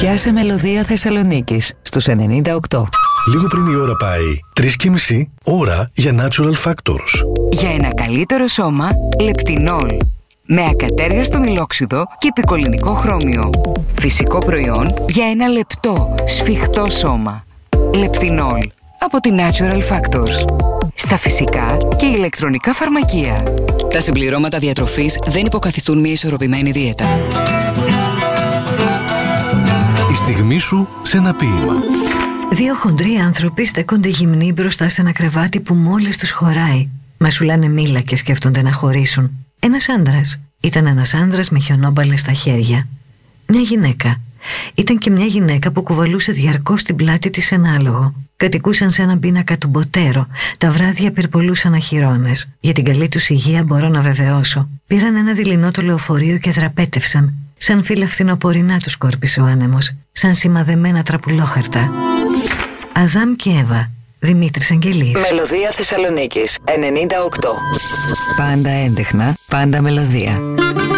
Πιάσε Μελωδία Θεσσαλονίκης στους 98. Λίγο πριν η ώρα πάει 3:30 ώρα για Natural Factors. Για ένα καλύτερο σώμα, Λεπτινόλ. Με ακατέργαστο μιλόξιδο και επικολληνικό χρώμιο. Φυσικό προϊόν για ένα λεπτό, σφιχτό σώμα. Λεπτινόλ. Από τη Natural Factors. Στα φυσικά και ηλεκτρονικά φαρμακεία. Τα συμπληρώματα διατροφής δεν υποκαθιστούν μια ισορροπημένη δίαιτα. Η στιγμή σου σε ένα ποίημα. Δύο χοντροί άνθρωποι στέκονται γυμνοί μπροστά σε ένα κρεβάτι που μόλις τους χωράει. Μα σου λένε μίλα και σκέφτονται να χωρίσουν. Ένας άντρας. Ήταν ένας άντρας με χιονόμπαλες στα χέρια. Μια γυναίκα. Ήταν και μια γυναίκα που κουβαλούσε διαρκώς στην πλάτη της ένα άλογο. Κατοικούσαν σε έναν πίνακα του Μποτέρο. Τα βράδια πυρπολούσαν αχυρώνες. Για την καλή τους υγεία μπορώ να βεβαιώσω. Πήραν ένα δειλινό το λεωφορείο και δραπέτευσαν. Σαν φύλλα φθινοπορεινά τους σκόρπισε ο άνεμος. Σαν σημαδεμένα τραπουλόχαρτα. Αδάμ και Εύα. Δημήτρης Αγγελής. Μελωδία Θεσσαλονίκης 98. Πάντα έντεχνα, πάντα μελωδία.